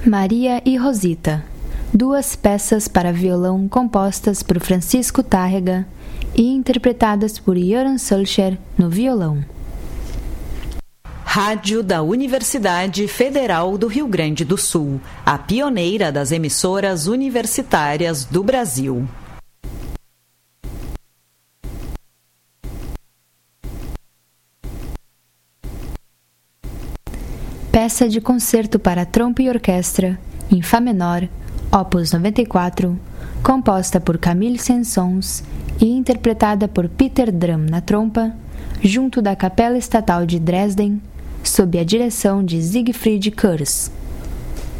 Maria e Rosita, duas peças para violão compostas por Francisco Tárrega e interpretadas por Göran Sölcher no violão. Rádio da Universidade Federal do Rio Grande do Sul, a pioneira das emissoras universitárias do Brasil. Peça de concerto para trompa e orquestra, em Fá menor, Opus 94, composta por Camille Saint-Saëns e interpretada por Peter Drum na trompa, junto da Capela Estatal de Dresden, sob a direção de Siegfried Kurz.